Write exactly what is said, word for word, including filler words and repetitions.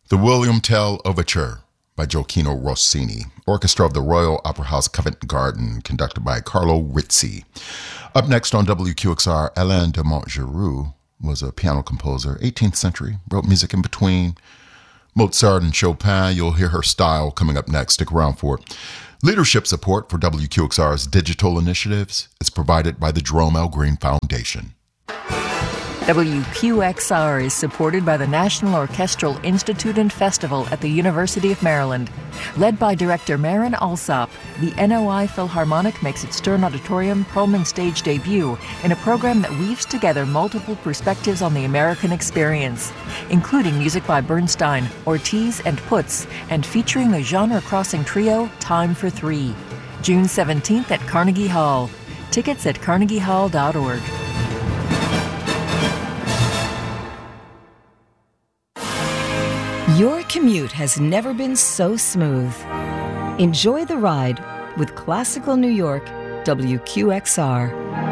The William Tell Overture by Gioacchino Rossini, orchestra of the Royal Opera House Covent Garden, conducted by Carlo Rizzi. Up next on W Q X R, Alain de Montgeroux was a piano composer, eighteenth century, wrote music in between Mozart and Chopin. You'll hear her style coming up next. Stick around for it. Leadership support for W Q X R's digital initiatives is provided by the Jerome L. Green Foundation. W Q X R is supported by the National Orchestral Institute and Festival at the University of Maryland. Led by director Marin Alsop, the N O I Philharmonic makes its Stern Auditorium Pullman stage debut in a program that weaves together multiple perspectives on the American experience, including music by Bernstein, Ortiz, and Putz, and featuring the genre-crossing trio Time for Three. June seventeenth at Carnegie Hall. Tickets at carnegie hall dot org. Your commute has never been so smooth. Enjoy the ride with Classical New York W Q X R.